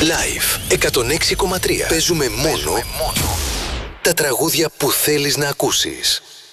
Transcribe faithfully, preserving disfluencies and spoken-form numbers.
Live εκατόν έξι κόμμα τρία. Παίζουμε μόνο τα τραγούδια που θέλεις να ακούσεις.